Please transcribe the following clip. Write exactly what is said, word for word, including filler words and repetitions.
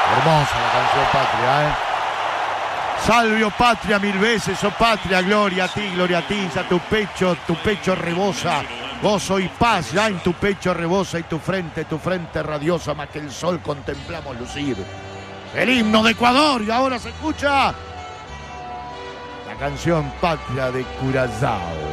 Hermosa la canción Patria, ¿eh? Salve, oh patria, mil veces, oh patria, gloria a ti, gloria a ti, ya tu pecho, tu pecho rebosa, gozo y paz, ya en tu pecho rebosa y tu frente, tu frente radiosa, más que el sol contemplamos lucir. El himno de Ecuador, y ahora se escucha la canción Patria de Curazao.